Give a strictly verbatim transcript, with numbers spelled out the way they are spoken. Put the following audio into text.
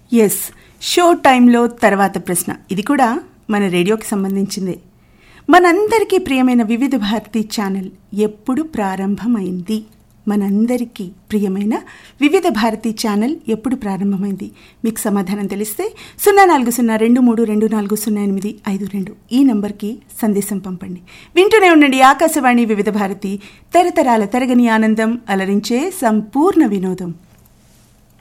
Yes, show టైంలో తర్వాత ప్రశ్న. ఇది కూడా మన రేడియోకి సంబంధించిందే. మనందరికీ ప్రియమైన వివిధ భారతి ఛానల్ ఎప్పుడు ప్రారంభమైంది? మనందరికీ ప్రియమైన వివిధ భారతి ఛానల్ ఎప్పుడు ప్రారంభమైంది? మీకు సమాధానం తెలిస్తే సున్నా నాలుగు సున్నా రెండు మూడు రెండు నాలుగు సున్నా ఎనిమిది ఐదు రెండు ఈ నంబర్కి సందేశం పంపండి. వింటూనే ఉండండి ఆకాశవాణి వివిధ భారతి, తరతరాల తరగని ఆనందం, అలరించే సంపూర్ణ వినోదం.